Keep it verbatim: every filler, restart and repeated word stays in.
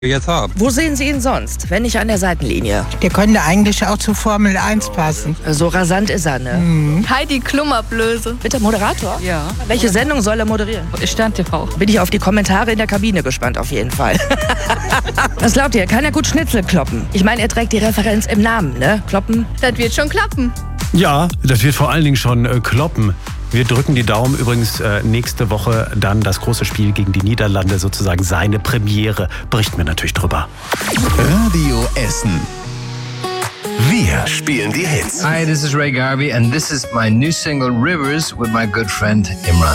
jetzt haben. Wo sehen Sie ihn sonst, wenn nicht an der Seitenlinie? Der könnte eigentlich auch zu Formel eins passen. So rasant ist er, ne? Mhm. Heidi Klum-Ablöse. Bitte Moderator? Ja. Welche Sendung soll er moderieren? Stern T V. Bin ich auf die Kommentare in der Kabine gespannt, auf jeden Fall. Was glaubt ihr, kann er gut Schnitzel kloppen? Ich meine, er trägt die Referenz im Namen, ne? Kloppen? Das wird schon klappen. Ja, das wird vor allen Dingen schon äh, kloppen. Wir drücken die Daumen. Übrigens äh, nächste Woche dann das große Spiel gegen die Niederlande, sozusagen seine Premiere. Berichten wir natürlich drüber. Radio Essen. Wir spielen die Hits. Hi, this is Ray Garvey and this is my new single Rivers with my good friend Imran.